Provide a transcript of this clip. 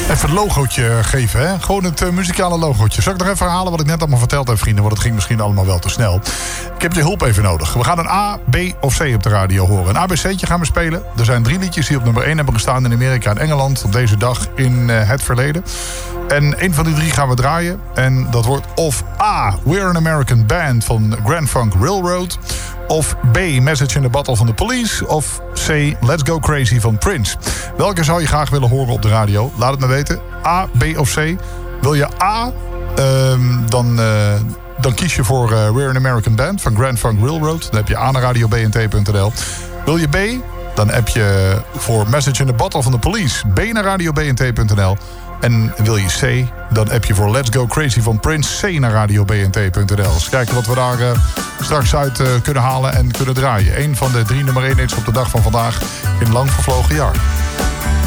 Even het logootje geven, hè? Gewoon het muzikale logootje. Zal ik nog even herhalen wat ik net allemaal verteld heb, vrienden? Want het ging misschien allemaal wel te snel. Ik heb je hulp even nodig. We gaan een A, B of C op de radio horen. Een ABC'tje gaan we spelen. Er zijn 3 liedjes die op nummer 1 hebben gestaan in Amerika en Engeland op deze dag in het verleden. En een van die 3 gaan we draaien. En dat wordt of A, We're an American Band van Grand Funk Railroad. Of B, Message in the Bottle van The Police. Of C, Let's Go Crazy van Prince. Welke zou je graag willen horen op de radio? Laat het me weten. A, B of C. Wil je A, dan kies je voor We're an American Band van Grand Funk Railroad. Dan heb je A naar radiobnt.nl. Wil je B, dan heb je voor Message in the Bottle van The Police B naar radiobnt.nl. En wil je C, dan heb je voor Let's Go Crazy van Prince C naar radiobnt.nl. Dus kijken wat we daar straks uit kunnen halen en kunnen draaien. Eén van de 3 nummer 1 hits op de dag van vandaag in lang vervlogen jaar.